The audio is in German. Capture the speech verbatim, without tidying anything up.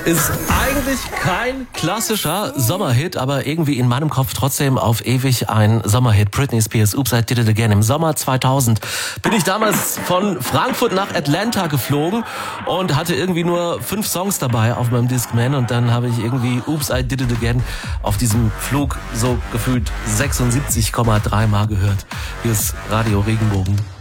Ist eigentlich kein klassischer Sommerhit, aber irgendwie in meinem Kopf trotzdem auf ewig ein Sommerhit. Britney Spears, Oops, I Did It Again. Im Sommer zweitausend bin ich damals von Frankfurt nach Atlanta geflogen und hatte irgendwie nur fünf Songs dabei auf meinem Discman und dann habe ich irgendwie Oops, I Did It Again auf diesem Flug so gefühlt sechsundsiebzig Komma drei Mal gehört. Hier ist Radio Regenbogen.